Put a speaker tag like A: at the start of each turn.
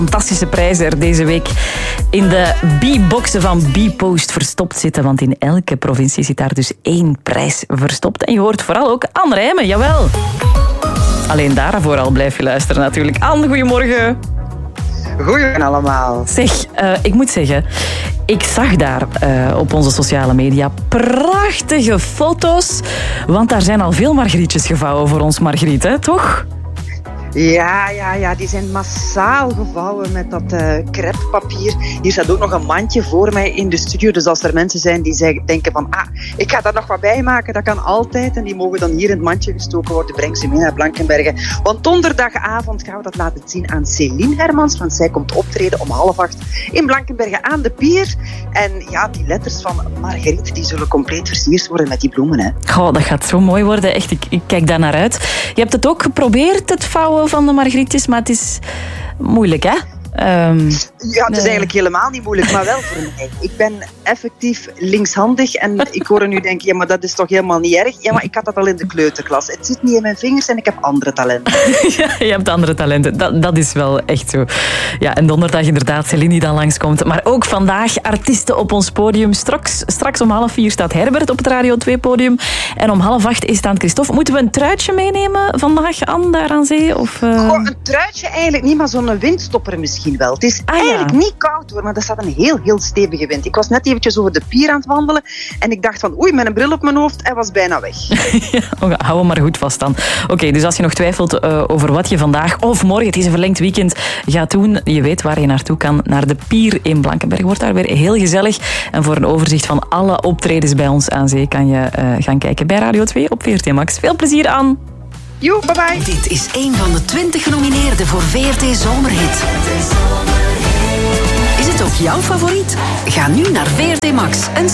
A: Fantastische prijzen er deze week in de B-boxen van B-Post verstopt zitten. Want in elke provincie zit daar dus 1 prijs verstopt. En je hoort vooral ook Anne Rijmen, jawel. Alleen daarvoor al blijf je luisteren natuurlijk. Anne, goedemorgen.
B: Goeie allemaal.
A: Zeg, ik moet zeggen, ik zag daar op onze sociale media prachtige foto's. Want daar zijn al veel margrietjes gevouwen voor ons, Margriet, hè, toch?
B: Ja, die zijn massaal gevouwen met dat crêpepapier. Hier staat ook nog een mandje voor mij in de studio. Dus als er mensen zijn die denken van, ik ga daar nog wat bij maken, dat kan altijd. En die mogen dan hier in het mandje gestoken worden. Breng ze mee naar Blankenberge. Want donderdagavond gaan we dat laten zien aan Céline Hermans. Want zij komt optreden om 7:30 in Blankenberge aan de pier. En ja, die letters van Marguerite, die zullen compleet versierd worden met die bloemen. Hè.
A: Goh, dat gaat zo mooi worden. Echt, ik kijk daar naar uit. Je hebt het ook geprobeerd, het vouwen van de margrietjes, maar het is moeilijk, hè?
B: Ja, het is eigenlijk helemaal niet moeilijk, maar wel voor mij. Ik ben effectief linkshandig en ik hoor nu denken, ja, maar dat is toch helemaal niet erg? Ja, maar ik had dat al in de kleuterklas. Het zit niet in mijn vingers en ik heb andere talenten.
A: Ja, je hebt andere talenten. Dat is wel echt zo. Ja, en donderdag inderdaad Céline die dan langskomt. Maar ook vandaag artiesten op ons podium. Straks om 3:30 staat Herbert op het Radio 2-podium. En om 7:30 is staan Christophe. Moeten we een truitje meenemen vandaag, Anne, daar aan zee? Of,
B: Goh, een truitje eigenlijk niet, maar zo'n windstopper misschien wel. Het is eigenlijk niet koud hoor, maar er staat een heel stevige wind. Ik was net eventjes over de pier aan het wandelen en ik dacht van oei, met een bril op mijn hoofd, hij was bijna weg.
A: Ja, hou hem maar goed vast dan. Oké, dus als je nog twijfelt over wat je vandaag of morgen, het is een verlengd weekend, gaat doen, je weet waar je naartoe kan. Naar de pier in Blankenberge. Wordt daar weer heel gezellig. En voor een overzicht van alle optredens bij ons aan zee kan je gaan kijken bij Radio 2 op VRT Max. Veel plezier aan.
B: Joe, bye bye.
C: Dit is een van de 20 genomineerden voor VRT Zomerhit. Is het ook jouw favoriet? Ga nu naar VRT Max en